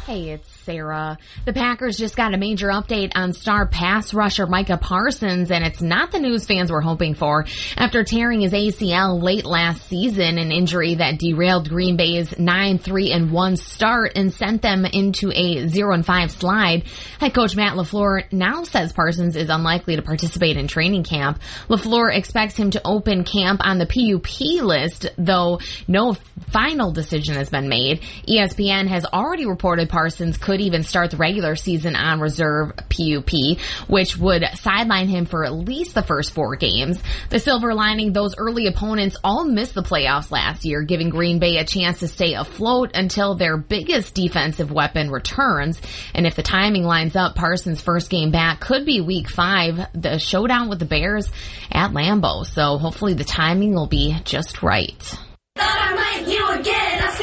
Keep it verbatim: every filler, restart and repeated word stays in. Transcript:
Hey, it's Sarah. The Packers just got a major update on star pass rusher Micah Parsons, and it's not the news fans were hoping for. After tearing his A C L late last season, an injury that derailed Green Bay's nine three and one start and sent them into a zero and five slide, head coach Matt LaFleur now says Parsons is unlikely to participate in training camp. LaFleur expects him to open camp on the P U P list, though no final decision has been made. E S P N has already reported Parsons could even start the regular season on reserve P U P, which would sideline him for at least the first four games. The silver lining, those early opponents all missed the playoffs last year, giving Green Bay a chance to stay afloat until their biggest defensive weapon returns. And if the timing lines up, Parsons' first game back could be week five, the showdown with the Bears at Lambeau. So hopefully the timing will be just right. Thought I might you again.